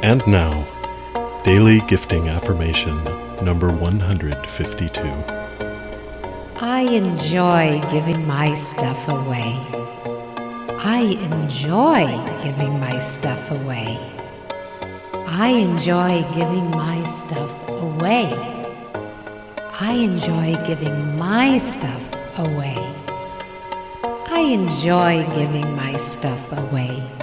And now, Daily Gifting Affirmation number 152. I enjoy giving my stuff away. I enjoy giving my stuff away. I enjoy giving my stuff away. I enjoy giving my stuff away. I enjoy giving my stuff away.